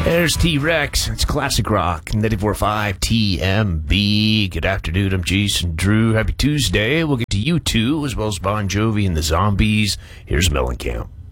There's T-Rex. It's classic rock. 94.5 TMB. Good afternoon. I'm Jason Drew. Happy Tuesday. We'll get to U2 as well as Bon Jovi and the Zombies. Here's Mellencamp.